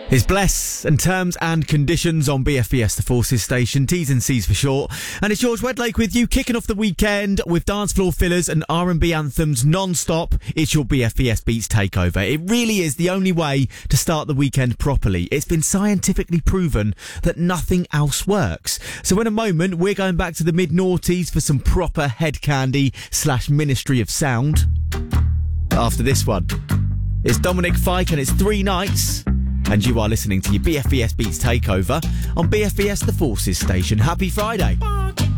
is Bless and Terms and Conditions on BFBS, the Forces station, T's and C's for short. And it's George Wedlake with you, kicking off the weekend with dance floor fillers and R&B anthems non-stop. It's your BFBS Beats Takeover. It really is the only way to start the weekend properly. It's been scientifically proven that nothing else works. So in a moment, we're going back to the mid-noughties for some proper head candy / Ministry of Sound. After this one, it's Dominic Fike and it's 3 Nights. And you are listening to your BFBS Beats Takeover on BFBS The Forces station. Happy Friday.